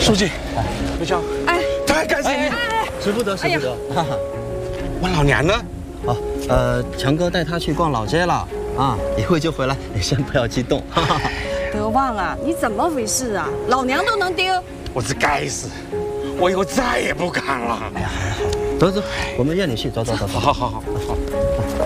书记，刘强， 哎， 太感谢你了， 使不得，使不得。 我老娘呢？ 强哥带她去逛老街了啊，一会就回来，你先不要激动。 德旺啊，你怎么回事啊？老娘都能丢。 我这该死，我以后再也不敢了。 哎呀，好，走走，我们院里去，走走走。 好。